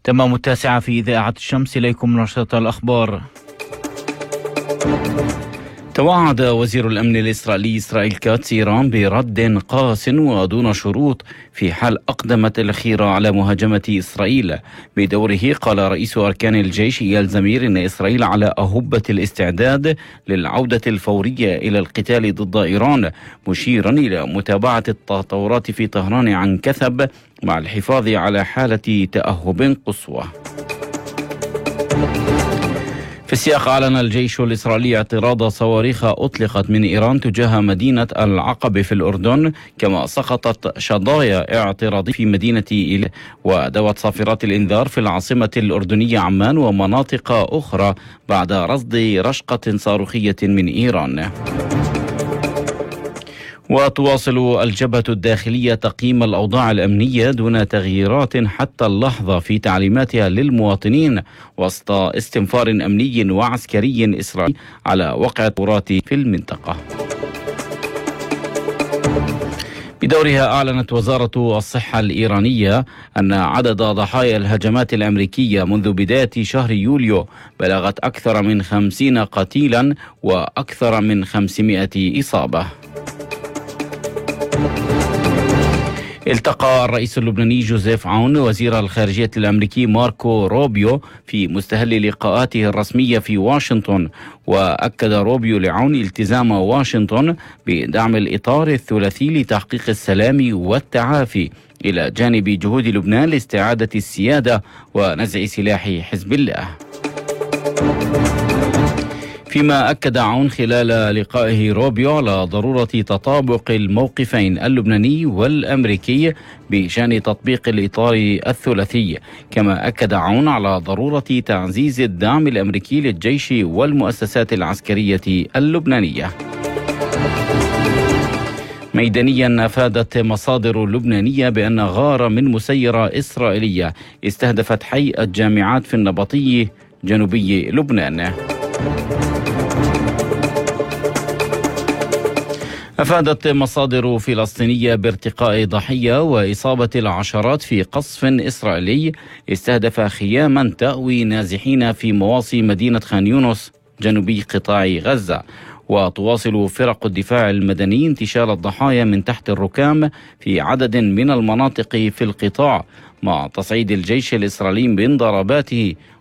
تمام 9 في إذاعة الشمس. إليكم نشرة الأخبار. توعد وزير الأمن الإسرائيلي إسرائيل كاتس إيران برد قاس ودون شروط في حال أقدمت الأخيرة على مهاجمة إسرائيل. بدوره قال رئيس أركان الجيش إيال زمير إن إسرائيل على أهبة الاستعداد للعودة الفورية إلى القتال ضد إيران، مشيرا إلى متابعة التطورات في طهران عن كثب مع الحفاظ على حالة تأهب قصوى. في السياق أعلن الجيش الإسرائيلي اعتراض صواريخ أطلقت من إيران تجاه مدينة العقبة في الأردن، كما سقطت شظايا اعتراضية في مدينة إيل، ودوت صافرات الإنذار في العاصمة الأردنية عمان ومناطق أخرى بعد رصد رشقة صاروخية من إيران. وتواصل الجبهة الداخلية تقييم الأوضاع الأمنية دون تغييرات حتى اللحظة في تعليماتها للمواطنين، وسط استنفار أمني وعسكري إسرائيلي على وقع التطورات في المنطقة. بدورها أعلنت وزارة الصحة الإيرانية أن عدد ضحايا الهجمات الأمريكية منذ بداية شهر يوليو بلغت أكثر من 50 قتيلا وأكثر من 500 إصابة. التقى الرئيس اللبناني جوزيف عون وزير الخارجية الأمريكي ماركو روبيو في مستهل لقاءاته الرسمية في واشنطن، وأكد روبيو لعون التزام واشنطن بدعم الإطار الثلاثي لتحقيق السلام والتعافي إلى جانب جهود لبنان لاستعادة السيادة ونزع سلاح حزب الله. فيما أكد عون خلال لقائه روبيو على ضرورة تطابق الموقفين اللبناني والأمريكي بشأن تطبيق الإطار الثلاثي، كما أكد عون على ضرورة تعزيز الدعم الأمريكي للجيش والمؤسسات العسكرية اللبنانية. ميدانيا أفادت مصادر لبنانية بأن غارة من مسيرة إسرائيلية استهدفت حي الجامعات في النبطي جنوبي لبنان. أفادت مصادر فلسطينية بارتقاء ضحية وإصابة العشرات في قصف إسرائيلي استهدف خياما تأوي نازحين في مواصي مدينة خان يونس جنوبي قطاع غزة. وتواصل فرق الدفاع المدني انتشال الضحايا من تحت الركام في عدد من المناطق في القطاع، مع تصعيد الجيش الإسرائيلي من ضرباته